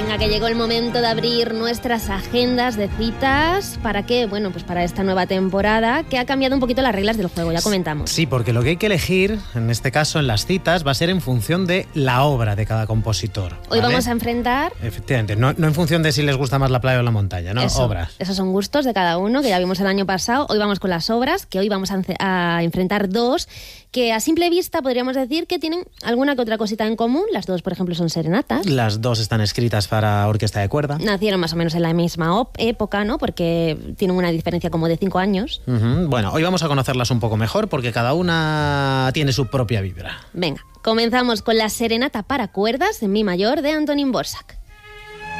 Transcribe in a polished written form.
Venga, que llegó el momento de abrir nuestras agendas de citas. ¿Para qué? Bueno, pues para esta nueva temporada que ha cambiado un poquito las reglas del juego, ya comentamos. Sí, porque lo que hay que elegir, en este caso en las citas, va a ser en función de la obra de cada compositor, ¿vale? Hoy vamos a enfrentar... Efectivamente, no en función de si les gusta más la playa o la montaña, ¿no? Obras. Esos son gustos de cada uno, que ya vimos el año pasado. Hoy vamos con las obras, que hoy vamos a enfrentar dos, que a simple vista podríamos decir que tienen alguna que otra cosita en común. Las dos, por ejemplo, son serenatas. Las dos están escritas para orquesta de cuerda. Nacieron más o menos en la misma época, ¿no? Porque tienen una diferencia como de 5 años. Bueno, hoy vamos a conocerlas un poco mejor porque cada una tiene su propia vibra. Venga, comenzamos con la serenata para cuerdas en mi mayor de Antonín Dvořák.